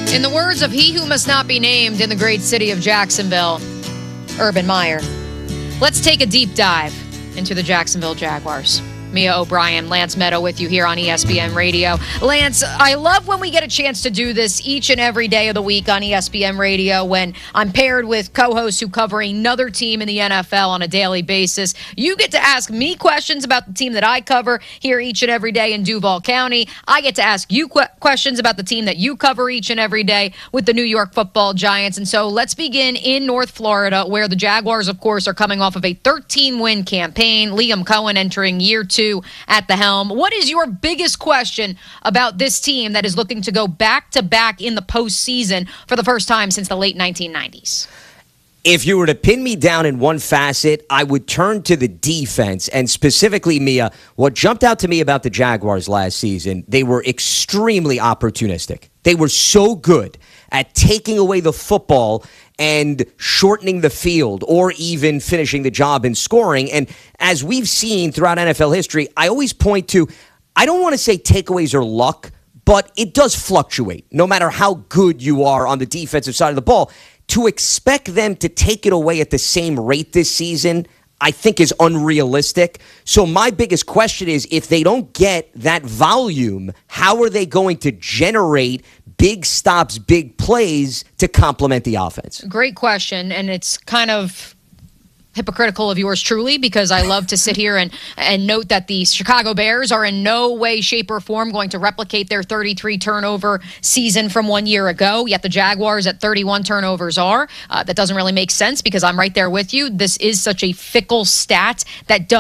In the words of he who must not be named in the great city of Jacksonville, Urban Meyer, let's take a deep dive into the Jacksonville Jaguars. Mia O'Brien, Lance Meadow with you here on ESPN Radio. Lance, I love when we get a chance to do this each and every day of the week on ESPN Radio when I'm paired with co-hosts who cover another team in the NFL on a daily basis. You get to ask me questions about the team that I cover here each and every day in Duval County. I get to ask you questions about the team that you cover each and every day with the New York Football Giants. And so let's begin in North Florida, where the Jaguars, of course, are coming off of a 13-win campaign. Liam Cohen entering year 2 at the helm. What is your biggest question about this team that is looking to go back-to-back in the postseason for the first time since the late 1990s? If you were to pin me down in one facet, I would turn to the defense. And specifically, Mia, what jumped out to me about the Jaguars last season, they were extremely opportunistic. They were so good at taking away the football and shortening the field or even finishing the job in scoring. And as we've seen throughout NFL history, I always point to, I don't want to say takeaways are luck, but it does fluctuate no matter how good you are on the defensive side of the ball. To expect them to take it away at the same rate this season, I think is unrealistic. So my biggest question is, if they don't get that volume, how are they going to generate big stops, big plays to complement the offense? Great question, and it's kind of hypocritical of yours truly, because I love to sit here and note that the Chicago Bears are in no way, shape, or form going to replicate their 33 turnover season from 1 year ago, yet the Jaguars at 31 turnovers are. That doesn't really make sense because I'm right there with you. This is such a fickle stat that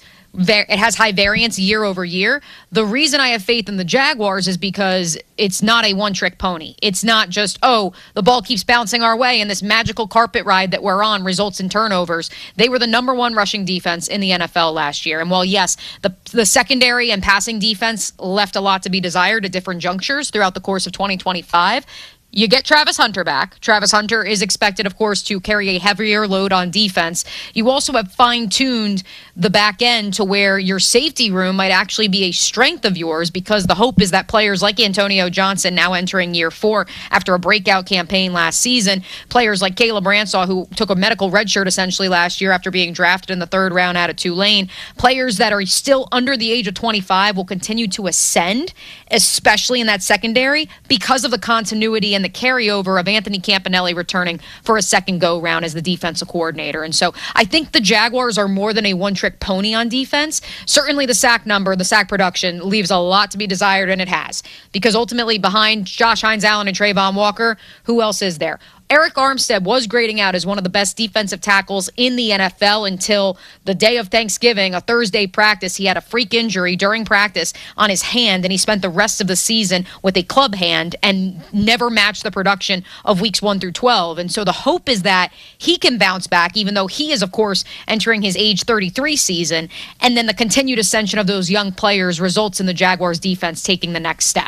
it has high variance year over year. The reason I have faith in the Jaguars is because it's not a one-trick pony. It's not just, the ball keeps bouncing our way and this magical carpet ride that we're on results in turnovers. They were the number one rushing defense in the NFL last year. And while, yes, the secondary and passing defense left a lot to be desired at different junctures throughout the course of 2025, you get Travis Hunter back. Travis Hunter is expected, of course, to carry a heavier load on defense. You also have fine-tuned the back end to where your safety room might actually be a strength of yours, because the hope is that players like Antonio Johnson, now entering year 4 after a breakout campaign last season, players like Caleb Ransaw, who took a medical redshirt essentially last year after being drafted in the 3rd round out of Tulane, players that are still under the age of 25 will continue to ascend, especially in that secondary, because of the continuity and the carryover of Anthony Campanelli returning for a second go-round as the defensive coordinator. And so I think the Jaguars are more than a one-trick pony on defense. Certainly the sack number, the sack production leaves a lot to be desired, and it has. Because ultimately behind Josh Hines-Allen and Trayvon Walker, who else is there? Eric Armstead was grading out as one of the best defensive tackles in the NFL until the day of Thanksgiving, a Thursday practice. He had a freak injury during practice on his hand, and he spent the rest of the season with a club hand and never matched the production of weeks 1 through 12. And so the hope is that he can bounce back, even though he is, of course, entering his age 33 season. And then the continued ascension of those young players results in the Jaguars defense taking the next step.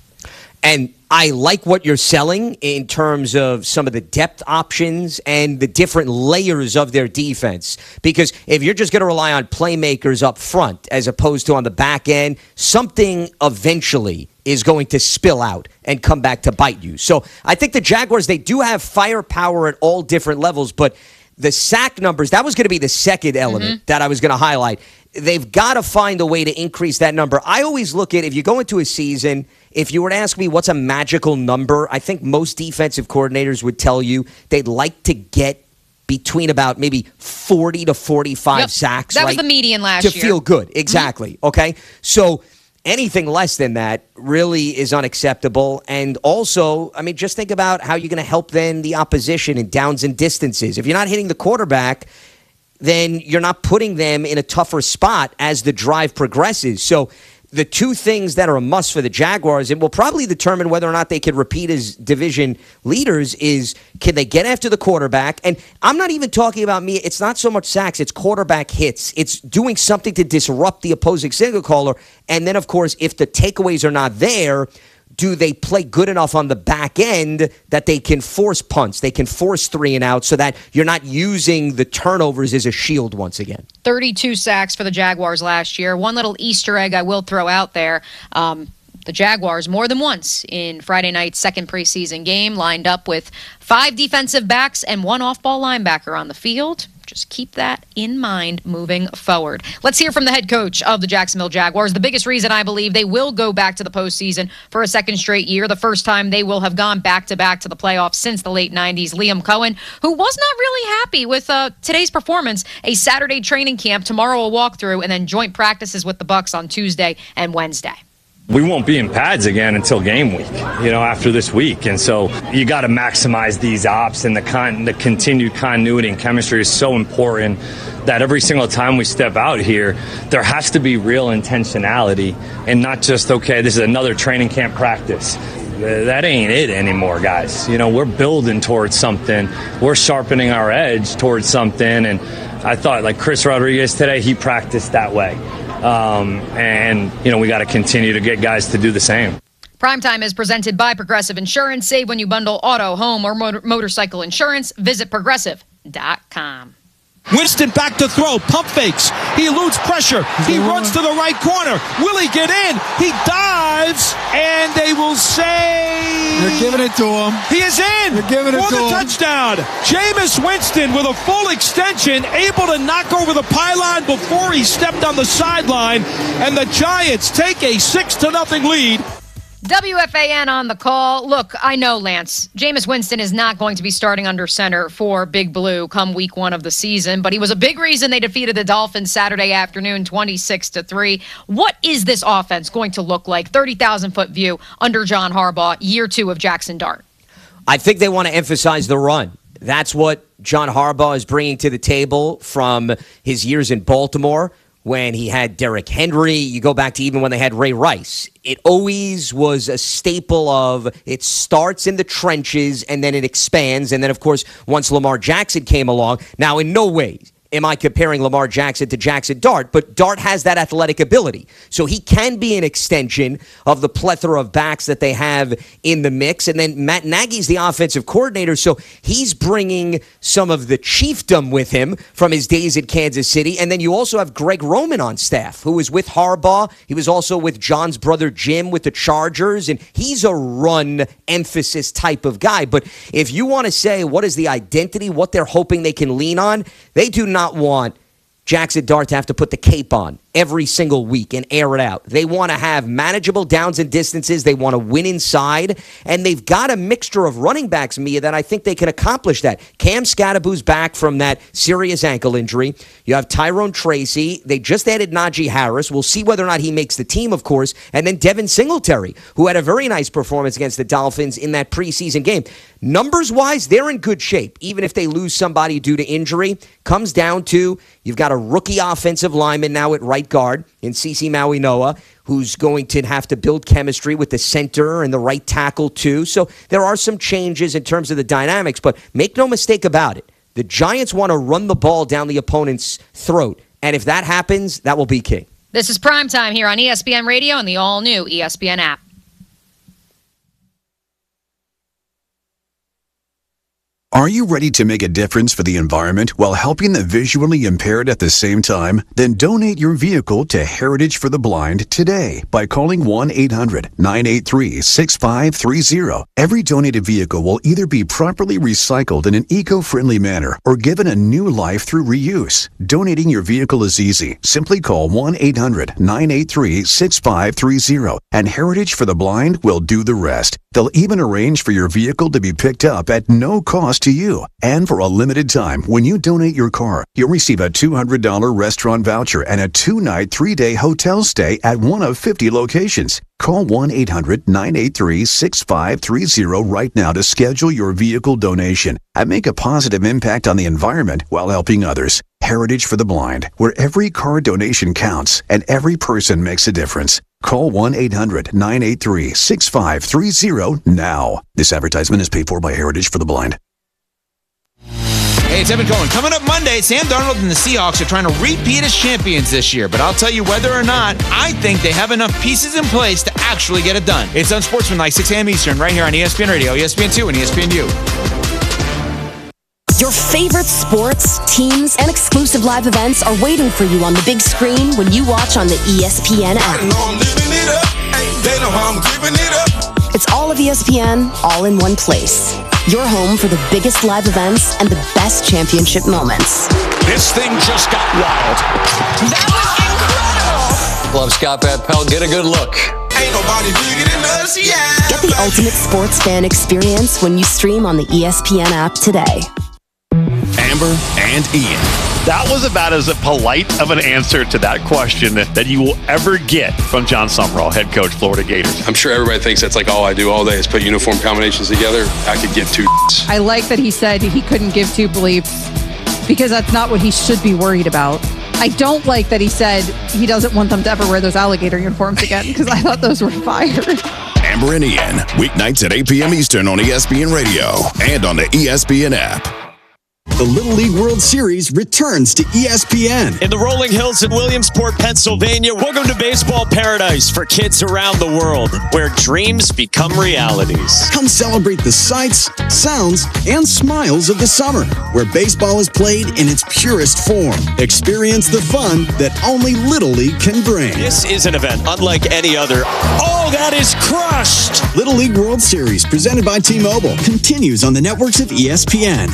And I like what you're selling in terms of some of the depth options and the different layers of their defense. Because if you're just going to rely on playmakers up front as opposed to on the back end, something eventually is going to spill out and come back to bite you. So I think the Jaguars, they do have firepower at all different levels, but the sack numbers, that was going to be the second element that I was going to highlight. They've got to find a way to increase that number. I always look at, if you go into a season, if you were to ask me what's a magical number, I think most defensive coordinators would tell you they'd like to get between about maybe 40 to 45 sacks. That was the median last year. To feel good. Exactly. Okay. So anything less than that really is unacceptable. And also, I mean, just think about how you're going to help then the opposition in downs and distances. If you're not hitting the quarterback, then you're not putting them in a tougher spot as the drive progresses. So the two things that are a must for the Jaguars, and will probably determine whether or not they can repeat as division leaders, is can they get after the quarterback? And I'm not even talking about me. It's not so much sacks. It's quarterback hits. It's doing something to disrupt the opposing signal caller. And then, of course, if the takeaways are not there, do they play good enough on the back end that they can force punts, they can force 3 and out, so that you're not using the turnovers as a shield once again? 32 sacks for the Jaguars last year. One little Easter egg I will throw out there. The Jaguars more than once in Friday night's second preseason game lined up with 5 defensive backs and 1 off-ball linebacker on the field. Just keep that in mind moving forward. Let's hear from the head coach of the Jacksonville Jaguars. The biggest reason I believe they will go back to the postseason for a second straight year, the first time they will have gone back-to-back to the playoffs since the late 90s. Liam Cohen, who was not really happy with today's performance, a Saturday training camp, tomorrow a walkthrough, and then joint practices with the Bucs on Tuesday and Wednesday. We won't be in pads again until game week, after this week. And so you got to maximize these ops, and the continued continuity and chemistry is so important that every single time we step out here, there has to be real intentionality and not just, okay, this is another training camp practice. That ain't it anymore, guys. We're building towards something. We're sharpening our edge towards something. And I thought, like Chris Rodriguez today, he practiced that way. We got to continue to get guys to do the same. Primetime is presented by Progressive Insurance. Save when you bundle auto, home, or motorcycle insurance. Visit Progressive.com. Winston back to throw, pump fakes. He eludes pressure. He runs to the right corner. Will he get in? He dives, and they will say... They're giving it to him. He is in They're giving it for to the him. touchdown. Jameis Winston with a full extension, able to knock over the pylon before he stepped on the sideline, and the Giants take a 6-0 lead. WFAN on the call. Look, I know, Lance, Jameis Winston is not going to be starting under center for Big Blue come week 1 of the season, but he was a big reason they defeated the Dolphins Saturday afternoon, 26-3. What is this offense going to look like? 30,000-foot view under John Harbaugh, year 2 of Jackson Dart. I think they want to emphasize the run. That's what John Harbaugh is bringing to the table from his years in Baltimore when he had Derrick Henry. You go back to even when they had Ray Rice. It always was a staple of it starts in the trenches and then it expands. And then, of course, once Lamar Jackson came along, now in no way am I comparing Lamar Jackson to Jackson Dart, but Dart has that athletic ability. So he can be an extension of the plethora of backs that they have in the mix. And then Matt Nagy's the offensive coordinator, so he's bringing some of the chiefdom with him from his days at Kansas City. And then you also have Greg Roman on staff, who was with Harbaugh. He was also with John's brother Jim with the Chargers, and he's a run emphasis type of guy. But if you want to say what is the identity, what they're hoping they can lean on, they do not want Jackson Dart to have to put the cape on every single week and air it out. They want to have manageable downs and distances. They want to win inside, and they've got a mixture of running backs, Mia, that I think they can accomplish that. Cam Scadaboo's back from that serious ankle injury. You have Tyrone Tracy. They just added Najee Harris. We'll see whether or not he makes the team, of course. And then Devin Singletary, who had a very nice performance against the Dolphins in that preseason game. Numbers-wise, they're in good shape, even if they lose somebody due to injury. Comes down to you've got a rookie offensive lineman now at right guard in CeCe Maui-Noa, who's going to have to build chemistry with the center and the right tackle too. So there are some changes in terms of the dynamics, but make no mistake about it. The Giants want to run the ball down the opponent's throat, and if that happens, that will be key. This is Primetime here on ESPN Radio and the all-new ESPN app. Are you ready to make a difference for the environment while helping the visually impaired at the same time? Then donate your vehicle to Heritage for the Blind today by calling 1-800-983-6530. Every donated vehicle will either be properly recycled in an eco-friendly manner or given a new life through reuse. Donating your vehicle is easy. Simply call 1-800-983-6530 and Heritage for the Blind will do the rest. They'll even arrange for your vehicle to be picked up at no cost to you. And for a limited time, when you donate your car, you'll receive a $200 restaurant voucher and a 2-night, 3-day hotel stay at one of 50 locations. Call 1-800-983-6530 right now to schedule your vehicle donation and make a positive impact on the environment while helping others. Heritage for the Blind, where every car donation counts and every person makes a difference. Call 1-800-983-6530 now. This advertisement is paid for by Heritage for the Blind. Hey, it's Evan Cohen. Coming up Monday, Sam Darnold and the Seahawks are trying to repeat as champions this year. But I'll tell you whether or not, I think they have enough pieces in place to actually get it done. It's Unsportsmanlike, 6 a.m. Eastern, right here on ESPN Radio, ESPN2, and ESPNU. Your favorite sports, teams, and exclusive live events are waiting for you on the big screen when you watch on the ESPN app. They know how I'm giving it up. It's all of ESPN, all in one place. Your home for the biggest live events and the best championship moments. This thing just got wild. That was incredible. Love Scott Van Pelt. Get a good look. Ain't nobody bigger than us, yeah. Get the ultimate sports fan experience when you stream on the ESPN app today. Amber and Ian. That was about as polite of an answer to that question that you will ever get from John Summerall, head coach, Florida Gators. I'm sure everybody thinks that's like all I do all day is put uniform combinations together. I could give two. I like that he said he couldn't give two bleeps because that's not what he should be worried about. I don't like that he said he doesn't want them to ever wear those alligator uniforms again because I thought those were fire. Amber and Ian, weeknights at 8 p.m. Eastern on ESPN Radio and on the ESPN app. The Little League World Series returns to ESPN. In the rolling hills in Williamsport, Pennsylvania, welcome to baseball paradise for kids around the world, where dreams become realities. Come celebrate the sights, sounds, and smiles of the summer, where baseball is played in its purest form. Experience the fun that only Little League can bring. This is an event unlike any other. Oh, that is crushed! Little League World Series, presented by T-Mobile, continues on the networks of ESPN.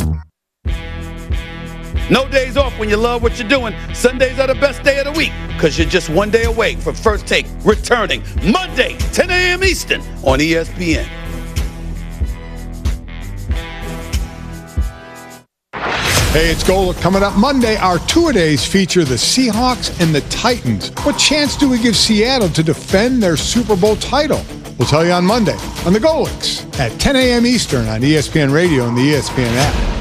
No days off when you love what you're doing. Sundays are the best day of the week because you're just one day away from First Take returning Monday, 10 a.m. Eastern on ESPN. Hey, it's Golic. Coming up Monday, our two-a-days feature the Seahawks and the Titans. What chance do we give Seattle to defend their Super Bowl title? We'll tell you on Monday on the Golics at 10 a.m. Eastern on ESPN Radio and the ESPN app.